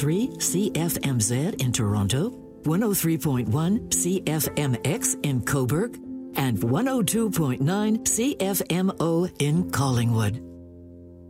101.3 CFMZ in Toronto, 103.1 CFMX in Cobourg, and 102.9 CFMO in Collingwood.